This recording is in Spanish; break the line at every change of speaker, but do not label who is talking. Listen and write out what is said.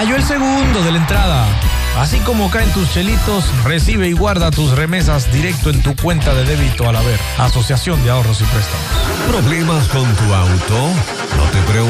Cayó el segundo de la entrada. Así como caen tus chelitos, recibe y guarda tus remesas directo en tu cuenta de débito al haber. Asociación de Ahorros y Préstamos.
¿Problemas con tu auto? No te preocupes.